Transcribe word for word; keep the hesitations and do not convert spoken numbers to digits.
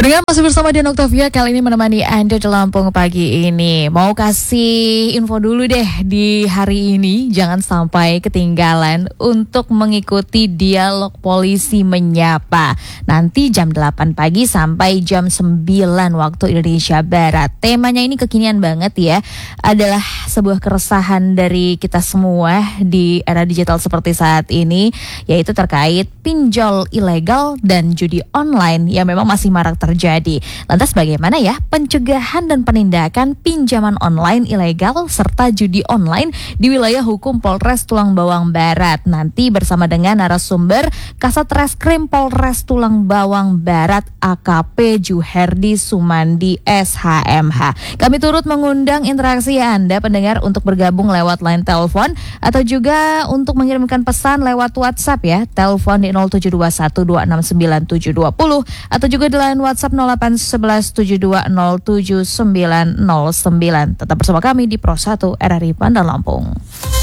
Pendengar masih bersama Dian Octavia, kali ini menemani Anda di Lampung pagi ini. Mau kasih info dulu deh di hari ini, jangan sampai ketinggalan untuk mengikuti dialog polisi menyapa. Nanti jam delapan pagi sampai jam sembilan waktu Indonesia Barat. Temanya ini kekinian banget ya, adalah sebuah keresahan dari kita semua di era digital seperti saat ini, yaitu terkait pinjol ilegal dan judi online yang memang masih marak terjadi. Lantas bagaimana ya pencegahan dan penindakan pinjaman online ilegal serta judi online di wilayah hukum Polres Tulang Bawang Barat? Nanti bersama dengan narasumber Kasat Reskrim Polres Tulang Bawang Barat A K P Juherdi Sumandi S H M H. Kami turut mengundang interaksi Anda pendengar untuk bergabung lewat line telepon atau juga untuk mengirimkan pesan lewat WhatsApp ya. Telepon di nol tujuh dua satu dua enam sembilan tujuh dua nol atau juga di line WhatsApp nol delapan satu satu tujuh dua nol tujuh sembilan nol sembilan. Tetap bersama kami di Pro satu R R I Bandar Lampung.